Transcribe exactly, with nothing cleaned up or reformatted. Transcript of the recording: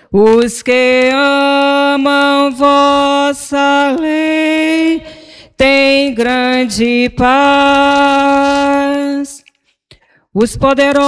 Os que amam vossa lei têm grande paz. Os poderosos